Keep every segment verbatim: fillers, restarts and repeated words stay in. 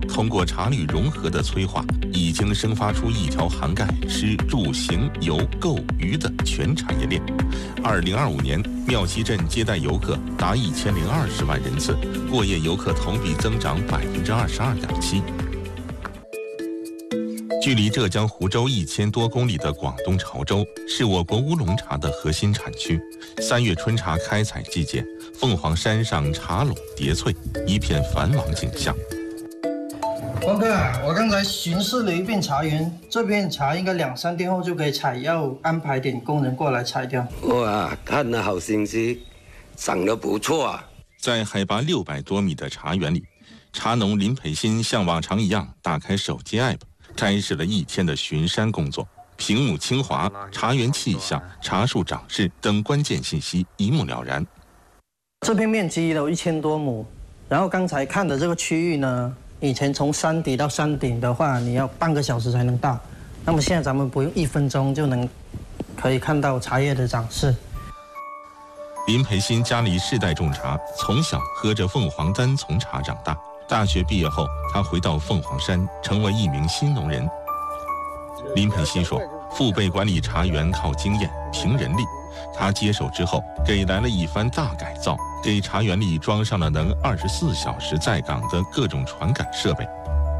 通过茶旅融合的催化，已经生发出一条涵盖吃、住、行、游、购、娱的全产业链。二零二五年，庙西镇接待游客达一千零二十万人次，过夜游客同比增长百分之二十二点七。距离浙江湖州一千多公里的广东潮州，是我国乌龙茶的核心产区。三月春茶开采季节，凤凰山上茶垄叠翠，一片繁忙景象。 王哥，我刚才巡视了一遍茶园，这片茶应该两三天后就可以采，要安排点工人过来采掉。 哇，看得好清晰，长得不错啊！ 在海拔六百多米的茶园里，茶农林培新像往常一样打开手机 app， 开始了一天的巡山工作。屏幕清华、茶园气象、茶树长势等关键信息一目了然。 这片面积有一千多亩，然后刚才看的这个区域呢，以前从山底到山顶的话，你要半个小时才能到。那么现在咱们不用一分钟就能可以看到茶叶的长势。 林培新家里世代种茶，从小喝着凤凰单丛茶长大。大学毕业后，他回到凤凰山，成为一名新农人。林培新说，父辈管理茶园靠经验、凭人力。他接手之后，给来了一番大改造，给茶园里装上了能二十四小时在岗的各种传感设备。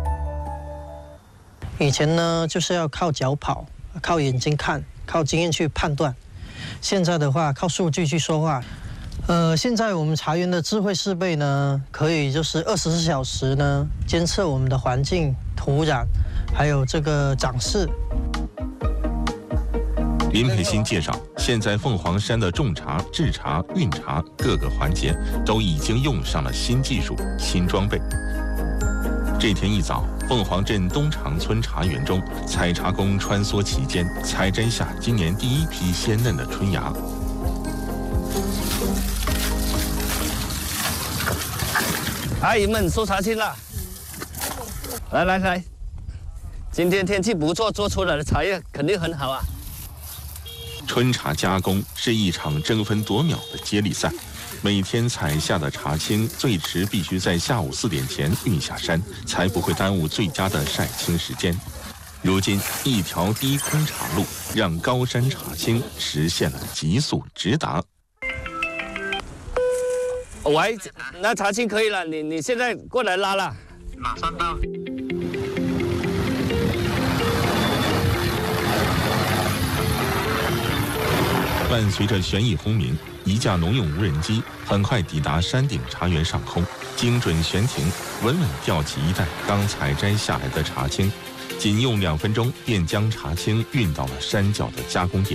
以前呢，就是要靠脚跑，靠眼睛看，靠经验去判断。现在的话，靠数据去说话。呃，现在我们茶园的智慧设备呢，可以就是二十四小时呢监测我们的环境、土壤，还有这个长势。 林培新介绍，现在凤凰山的种茶、制茶、运茶各个环节都已经用上了新技术、新装备。这天一早，凤凰镇东长村茶园中，采茶工穿梭其间，采摘下今年第一批鲜嫩的春芽。 阿姨们收茶青了，来来来，今天天气不错，做出来的茶叶肯定很好啊。 春茶加工是一场争分夺秒的接力赛，每天采下的茶青最迟必须在下午四点前运下山，才不会耽误最佳的晒青时间。如今，一条低空茶路让高山茶青实现了急速直达。 喂，那茶青可以了，你你现在过来拉了， 马上到。 伴随着旋翼轰鸣，一架农用无人机很快抵达山顶茶园上空，精准悬停，稳稳吊起一袋刚采摘下来的茶青，仅用两分钟便将茶青运到了山脚的加工点。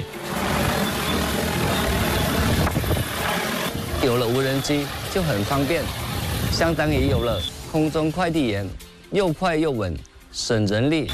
有了无人机就很方便，相当于有了空中快递员，又快又稳，省人力。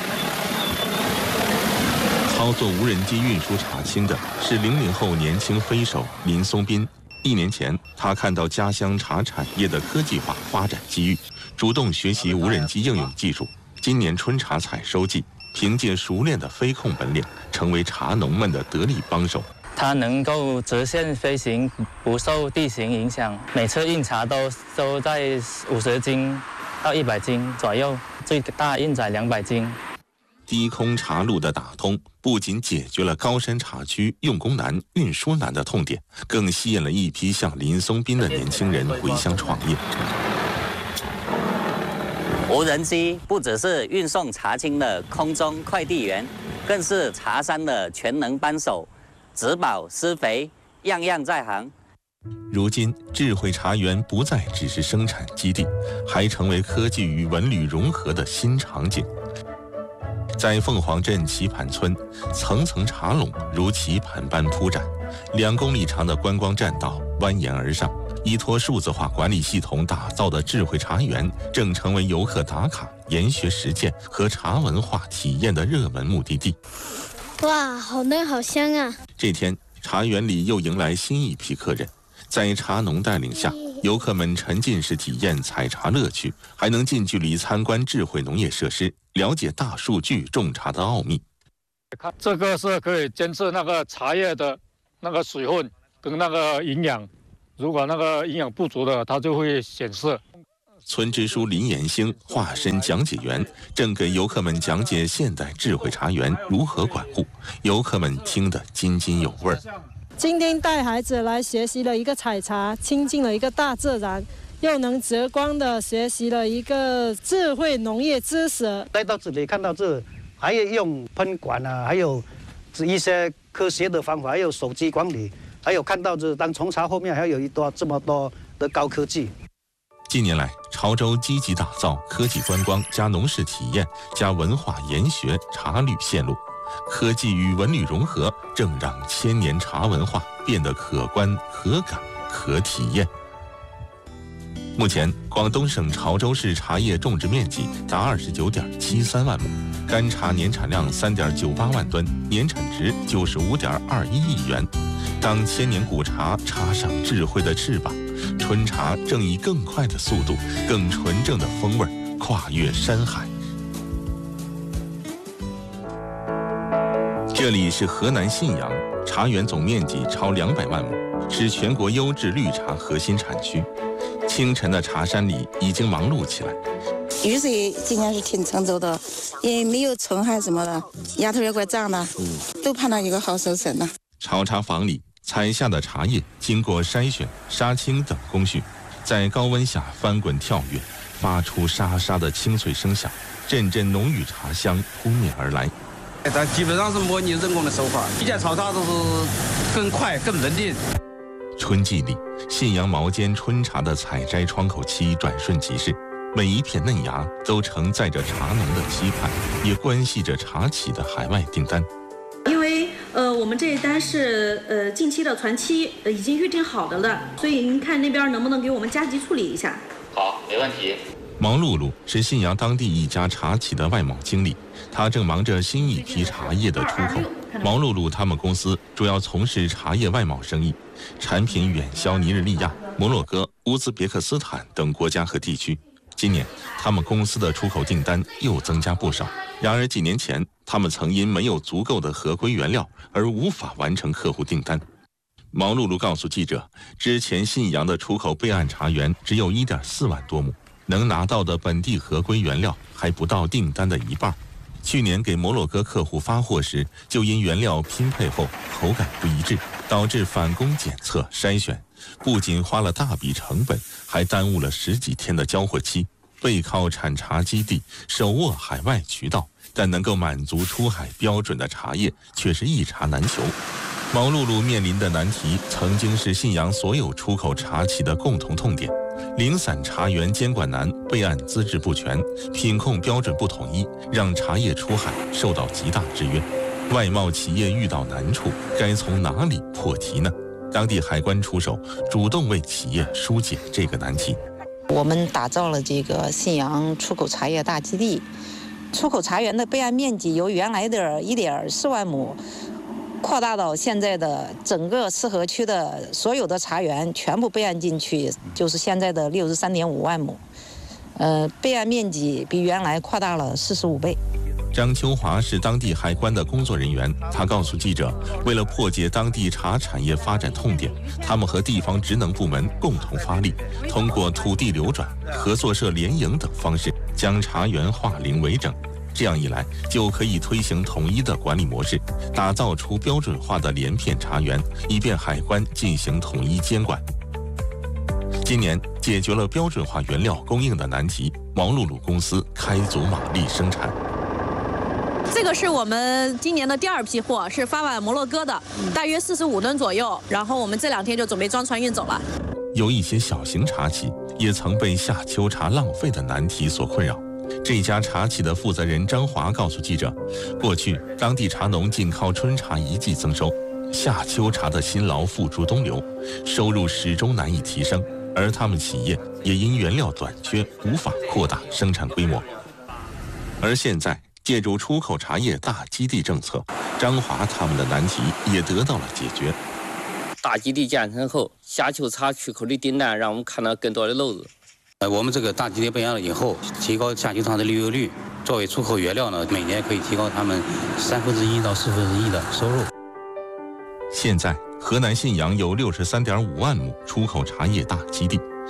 操作无人机运输茶青的是零零后年轻飞手林松斌。一年前，他看到家乡茶产业的科技化发展机遇，主动学习无人机应用技术。今年春茶采收季，凭借熟练的飞控本领，成为茶农们的得力帮手。 它能够直线飞行，不受地形影响。每次运茶都都在五十斤到一百斤左右，最大运载两百斤。 低空茶路的打通，不仅解决了高山茶区用工难、运输难的痛点，更吸引了一批像林松斌的年轻人回乡创业。 无人机不只是运送茶青的空中快递员，更是茶山的全能帮手。植保施肥，样样在行。 如今，智慧茶园不再只是生产基地，还成为科技与文旅融合的新场景。在凤凰镇棋盘村，层层茶垄如棋盘般铺展，两公里长的观光栈道蜿蜒而上。依托数字化管理系统打造的智慧茶园，正成为游客打卡、研学实践和茶文化体验的热门目的地。 哇，好嫩好香啊！ 这天，茶园里又迎来新一批客人，在茶农带领下，游客们沉浸式体验采茶乐趣，还能近距离参观智慧农业设施，了解大数据种茶的奥秘。 这个是可以监测那个茶叶的那个水分跟那个营养，如果那个营养不足的，它就会显示。 村支书林延兴化身讲解员，正给游客们讲解现代智慧茶园如何管护，游客们听得津津有味。 今天带孩子来学习了一个采茶，亲近了一个大自然，又能直观的学习了一个智慧农业知识。 来到这里看到这，还有用喷管啊，还有一些科学的方法，还有手机管理，还有看到这当冲茶后面还有一多这么多的高科技。 近年来，潮州积极打造科技观光加农事体验加文化研学茶旅线路，科技与文旅融合，正让千年茶文化变得可观、可感、可体验。目前，广东省潮州市茶叶种植面积达二十九点七三万亩，干茶年产量三点九八万吨，年产值九十五点二一亿元。当千年古茶插上智慧的翅膀，春茶正以更快的速度、更纯正的风味跨越山海。这里是河南信阳，茶园总面积超两百万亩，是全国优质绿茶核心产区。清晨的茶山里已经忙碌起来。 雨水今年是挺成熟的，也没有虫害什么的，芽头也怪胀的，都盼到一个好收成呢。 炒茶房里采下的茶叶经过筛选、杀青等工序，在高温下翻滚跳跃，发出沙沙的清脆声响，阵阵浓郁茶香扑面而来。 但基本上是模拟人工的手法，以前炒茶都是更快、更稳定。 春季里，信阳毛尖春茶的采摘窗口期转瞬即逝，每一片嫩芽都承载着茶农的期盼，也关系着茶企的海外订单。 因为呃，我们这一单是呃近期的船期，呃已经预定好的了，所以您看那边能不能给我们加急处理一下？ 好，没问题。 毛露露是信阳当地一家茶企的外贸经理，她正忙着新一批茶叶的出口。毛露露他们公司主要从事茶叶外贸生意，产品远销尼日利亚、摩洛哥、乌兹别克斯坦等国家和地区。今年，他们公司的出口订单又增加不少。然而几年前，他们曾因没有足够的合规原料而无法完成客户订单。毛露露告诉记者，之前信阳的出口备案茶园只有 一点四万多亩，能拿到的本地合规原料还不到订单的一半。去年给摩洛哥客户发货时，就因原料拼配后口感不一致，导致返工检测筛选，不仅花了大笔成本，还耽误了十几天的交货期。背靠产茶基地，手握海外渠道，但能够满足出海标准的茶叶却是一茶难求。毛露露面临的难题，曾经是信阳所有出口茶企的共同痛点。零散茶园监管难，备案资质不全，品控标准不统一，让茶叶出海受到极大制约。外贸企业遇到难处，该从哪里破题呢？当地海关出手，主动为企业疏解这个难题。 我们打造了这个信阳出口茶叶大基地，出口茶园的备案面积由原来的 一点四万亩扩大到现在的整个浉河区的所有的茶园全部备案进去，就是现在的 六十三点五万亩，呃，备案面积比原来扩大了四十五倍。 张秋华是当地海关的工作人员，他告诉记者，为了破解当地茶产业发展痛点，他们和地方职能部门共同发力，通过土地流转、合作社联营等方式，将茶园化零为整。这样一来，就可以推行统一的管理模式，打造出标准化的连片茶园，以便海关进行统一监管。今年解决了标准化原料供应的难题，毛露露公司开足马力生产。 这个是我们今年的第二批货，是发往摩洛哥的，大约四十五吨左右。然后我们这两天就准备装船运走了。 有一些小型茶企也曾被夏秋茶浪费的难题所困扰。这家茶企的负责人张华告诉记者，过去当地茶农仅靠春茶一季增收，夏秋茶的辛劳付诸东流，收入始终难以提升，而他们企业也因原料短缺无法扩大生产规模。而现在借助出口茶叶大基地政策，张华他们的难题也得到了解决。 大基地建成后，夏秋茶出口的订单让我们看到更多的漏子。 呃，我们这个大基地备案了以后，提高夏秋茶的利用率，作为出口原料呢，每年可以提高他们三分之一到四分之一的收入。 现在，河南信阳有 六十三点五万亩出口茶叶大基地，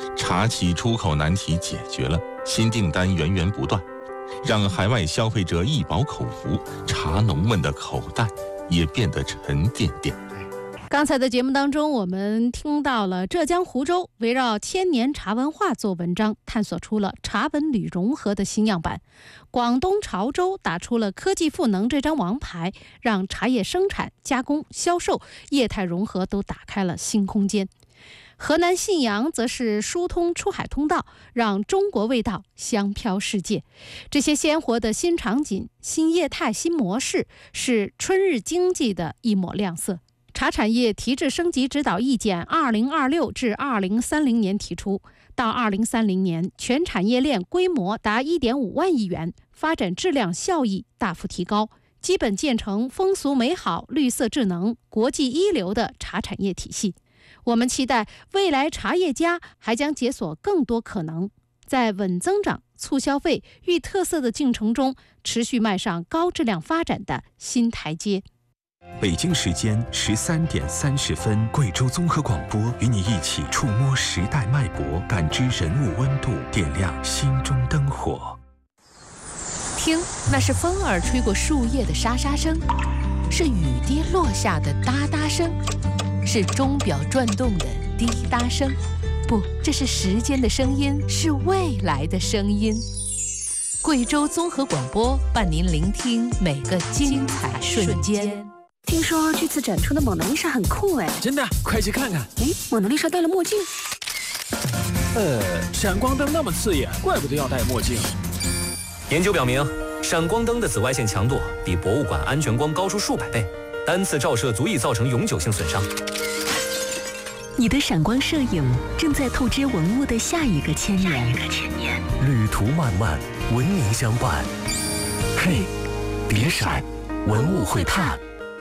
茶企出口难题解决了，新订单源源不断，让海外消费者一饱口福，茶农们的口袋也变得沉甸甸。 刚才的节目当中，我们听到了浙江湖州围绕千年茶文化做文章，探索出了茶文旅融合的新样板。广东潮州打出了科技赋能这张王牌，让茶叶生产、加工、销售业态融合都打开了新空间。河南信阳则是疏通出海通道，让中国味道香飘世界。这些鲜活的新场景、新业态、新模式，是春日经济的一抹亮色。茶产业提质升级指导意见二零二六至二零三零年提出，到二零三零年，全产业链规模达一点五万亿元，发展质量效益大幅提高，基本建成风俗美好、绿色智能、国际一流的茶产业体系。我们期待未来茶叶家还将解锁更多可能，在稳增长、促消费、育特色的进程中，持续迈上高质量发展的新台阶。 北京时间十三点三十分，贵州综合广播与你一起触摸时代脉搏，感知人物温度，点亮心中灯火。 听，那是风儿吹过树叶的沙沙声，是雨滴落下的哒哒声，是钟表转动的滴答声。不，这是时间的声音，是未来的声音。贵州综合广播伴您聆听每个精彩瞬间。 听说这次展出的蒙娜丽莎很酷哎！ 真的，快去看看！ 哎，蒙娜丽莎戴了墨镜。 呃，闪光灯那么刺眼，怪不得要戴墨镜。 研究表明，闪光灯的紫外线强度比博物馆安全光高出数百倍，单次照射足以造成永久性损伤。 你的闪光摄影正在透支文物的下一个千年。 旅途漫漫，文明相伴。嘿，别闪，文物会探。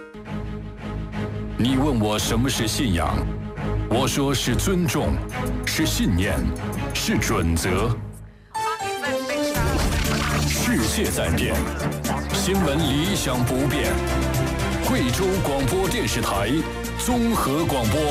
你问我什么是信仰，我说是尊重，是信念，是准则。世界在变，新闻理想不变。贵州广播电视台综合广播。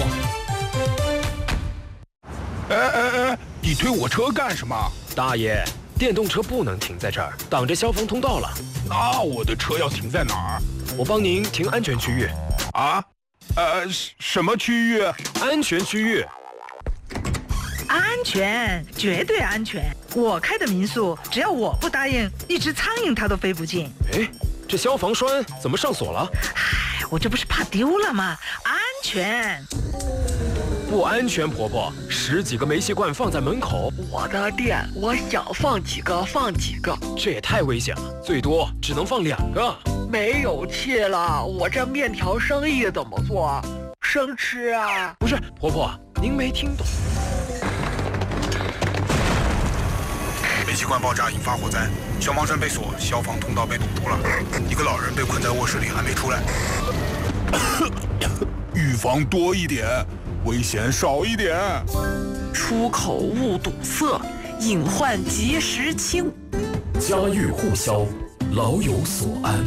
哎哎哎，你推我车干什么？ 大爷，电动车不能停在这儿，挡着消防通道了。 那我的车要停在哪儿？ 我帮您停安全区域。 啊？呃，什么区域？ 安全区域。 安全，绝对安全。我开的民宿，只要我不答应，一只苍蝇它都飞不进。 哎，这消防栓怎么上锁了？ 唉，我这不是怕丢了吗？安全。 不安全，婆婆，十几个煤气罐放在门口。 我的店，我想放几个放几个。 这也太危险了，最多只能放两个。 没有气了，我这面条生意怎么做？生吃啊？ 不是，婆婆，您没听懂。 煤气罐爆炸引发火灾，消防栓被锁，消防通道被堵住了，一个老人被困在卧室里还没出来。预防多一点，危险少一点。 出口勿堵塞，隐患及时清。 家喻户晓，老有所安。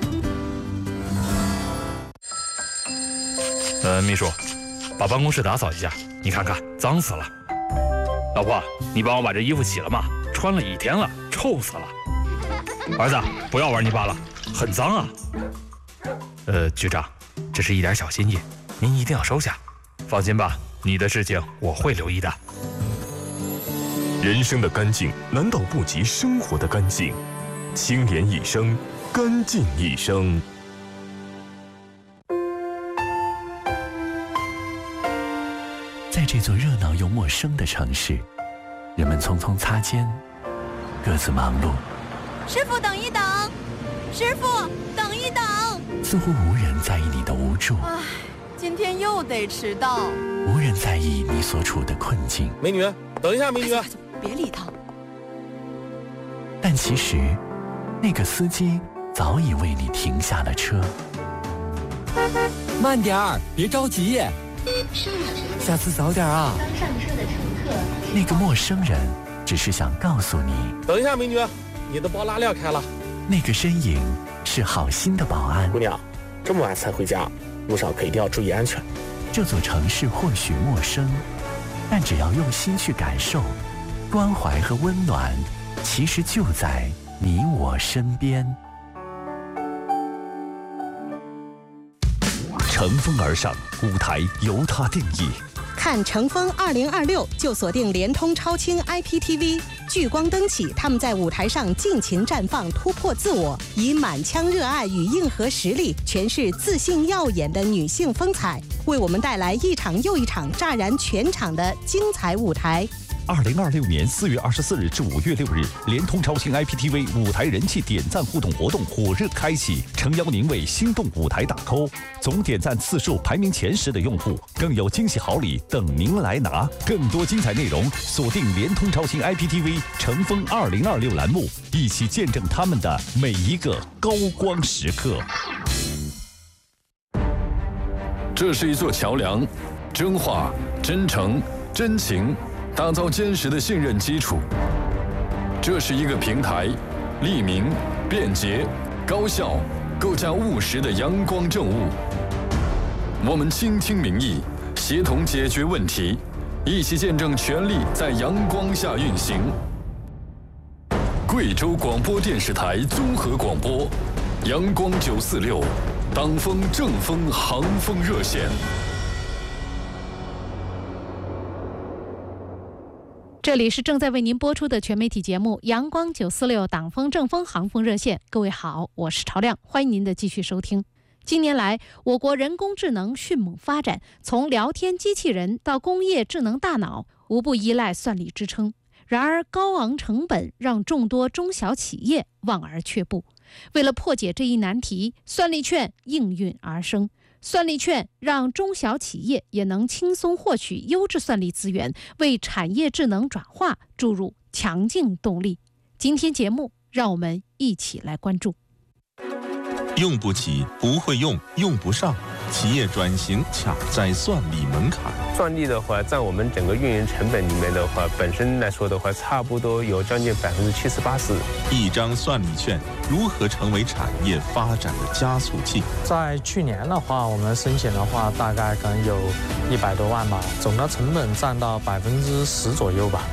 呃，秘书，把办公室打扫一下，你看看，脏死了。老婆，你帮我把这衣服洗了吗？穿了一天了，臭死了。儿子，不要玩泥巴了，很脏啊。呃，局长，这是一点小心意，您一定要收下。放心吧，你的事情我会留意的。 人生的干净难道不及生活的干净？清廉一生，干净一生。 在这座热闹又陌生的城市，人们匆匆擦肩，各自忙碌。 师傅，等一等！师傅，等一等！ 似乎无人在意你的无助， 唉，今天又得迟到。 无人在意你所处的困境。 美女，等一下，美女， 别理他。 但其实，那个司机早已为你停下了车。 慢点儿，别着急。下次早点啊！ 刚上车的乘客， 那个陌生人只是想告诉你， 等一下，美女，你的包拉链开了。 那个身影是好心的保安。 姑娘，这么晚才回家，路上可一定要注意安全。 这座城市或许陌生， 但只要用心去感受，关怀和温暖其实就在你我身边。 乘风而上，舞台由它定义。 看乘风二零二六就锁定联通超清 I P T V， 聚光灯起，他们在舞台上尽情绽放，突破自我，以满腔热爱与硬核实力诠释自信耀眼的女性风采，为我们带来一场又一场炸燃全场的精彩舞台。 二零二六年四月二十四日至五月六日，联通超清 I P T V 舞台人气点赞互动活动火热开启，诚邀您为心动舞台打 call， 总点赞次数排名前十的用户更有惊喜好礼等您来拿。更多精彩内容，锁定联通超清 I P T V 乘风二零二六栏目，一起见证他们的每一个高光时刻。 这是一座桥梁，真话、真诚、真情。打造坚实的信任基础。这是一个平台，利民、便捷、高效、更加务实的阳光政务。我们倾听民意，协同解决问题，一起见证权力在阳光下运行。贵州广播电视台综合广播，阳光九四六，党风正风航风热线。 这里是正在为您播出的全媒体节目《阳光九四六党风正风航风热线》。各位好，我是朝亮，欢迎您的继续收听。近年来，我国人工智能迅猛发展，从聊天机器人到工业智能大脑，无不依赖算力支撑。然而，高昂成本让众多中小企业望而却步。为了破解这一难题，算力券应运而生。算力券让中小企业也能轻松获取优质算力资源，为产业智能转化注入强劲动力。今天节目，让我们一起来关注。 用不起，不会用，用不上，企业转型卡在算力门槛。 算力的话，占我们整个运营成本里面的话，本身来说的话，差不多有将近百分之七十八十。 一张算力券如何成为产业发展的加速器？ 在去年的话，我们申请的话，大概可能有一百多万吧，总的成本占到百分之十左右吧。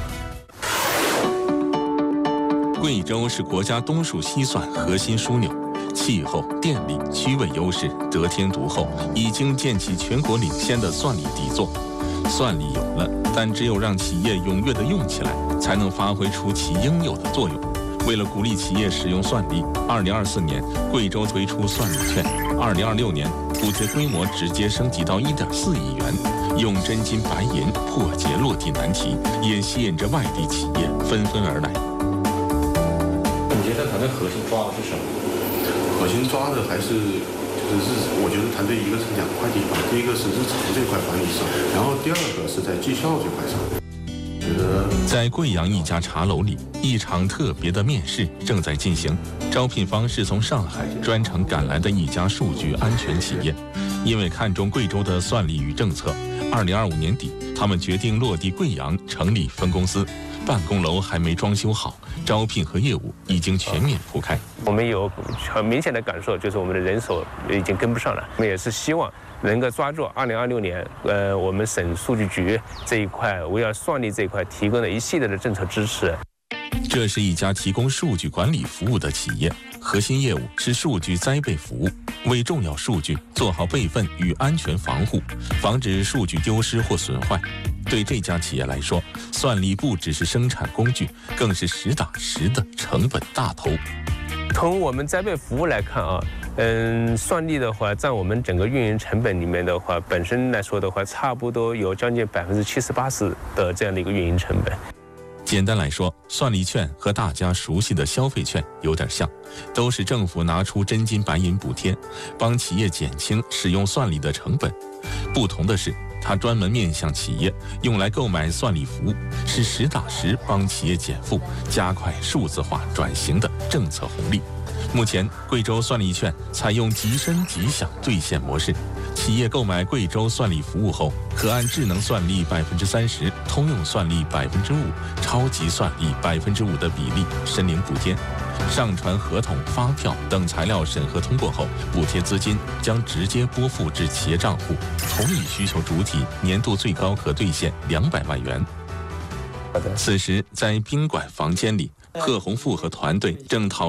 贵州是国家东数西算核心枢纽。气候、电力、区位优势得天独厚，已经建起全国领先的算力底座。算力有了，但只有让企业踊跃地用起来，才能发挥出其应有的作用。为了鼓励企业使用算力，二零二四年贵州推出算力券，二零二六年补贴规模直接升级到一点四亿元，用真金白银破解落地难题，也吸引着外地企业纷纷而来。 你觉得团队核心抓的是什么？核心抓的还是就是我觉得团队一个是两块地方，第一个是日常这块管理上，然后第二个是在绩效这块上。觉得在贵阳一家茶楼里，一场特别的面试正在进行。招聘方是从上海专程赶来的一家数据安全企业，因为看中贵州的算力与政策，二零二五年底，他们决定落地贵阳，成立分公司。办公楼还没装修好，招聘和业务已经全面铺开。 我们有很明显的感受，就是我们的人手已经跟不上了。我们也是希望能够抓住二零二六年，呃，我们省数据局这一块围绕算力这一块提供的一系列的政策支持。 这是一家提供数据管理服务的企业，核心业务是数据灾备服务，为重要数据做好备份与安全防护，防止数据丢失或损坏。对这家企业来说，算力不只是生产工具，更是实打实的成本大头。 从我们灾备服务来看啊，嗯，算力的话，占我们整个运营成本里面的话，本身来说的话，差不多有将近百分之七十八十的这样的一个运营成本。 简单来说，算力券和大家熟悉的消费券有点像，都是政府拿出真金白银补贴，帮企业减轻使用算力的成本。不同的是，它专门面向企业，用来购买算力服务，是实打实帮企业减负、加快数字化转型的政策红利。目前，贵州算力券采用即申即享兑现模式，企业购买贵州算力服务后，可按智能算力百分之三十、通用算力百分之五、超级算力百分之五的比例申领补贴， 上传合同、发票等材料审核通过后，补贴资金将直接拨付至企业账户，同一需求主体年度最高可兑现两百万元。此时，在宾馆房间里，贺洪富和团队正讨